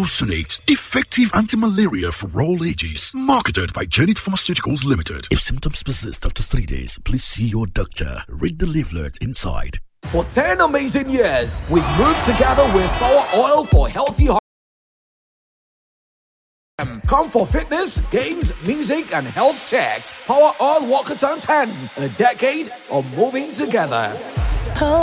Glufosinate, effective anti-malaria for all ages. Marketed by Janet Pharmaceuticals Limited. If symptoms persist after 3 days, please see your doctor. Read the leaflet inside. For 10 amazing years, we've moved together with Power Oil for healthy heart. Come for fitness, games, music, and health checks. Power Oil Walkathon 10, a decade of moving together.